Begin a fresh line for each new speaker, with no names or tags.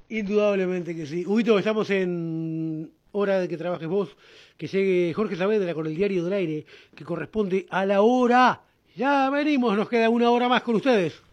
Indudablemente que sí. Huguito, estamos en hora de que trabajes vos, que llegue Jorge Saavedra con el Diario del Aire, que corresponde a la hora. Ya venimos, nos queda una hora más con ustedes.